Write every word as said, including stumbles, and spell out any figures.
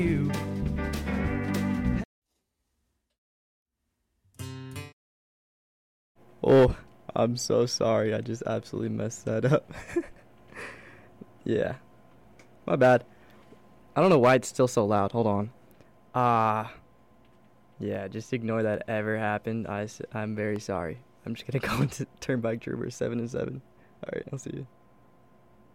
you. Oh, I'm so sorry. I just absolutely messed that up. Yeah, my bad. I don't know why it's still so loud. Hold on. Ah, yeah, just ignore that ever happened. I, am very sorry. I'm just gonna go into Turnpike Troopers seven and seven. Alright, I'll see you.